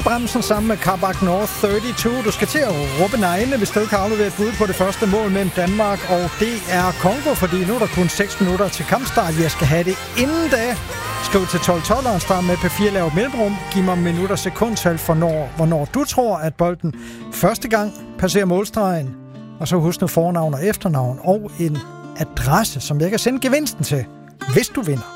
bremsen sammen med Carbac North 32. Du skal til at råbe negne, hvis du ikke har afleveret et bud på det første mål mellem Danmark og det er Kongo, fordi nu er der kun 6 minutter til kampstart. Jeg skal have det inden da. Skriv til 1212 og start med P4, lav et mellemrum. Giv mig minutter og sekundtal for hvornår du tror, at bolden første gang passerer målstregen. Og så husk nu fornavn og efternavn og en adresse, som jeg kan sende gevinsten til, hvis du vinder.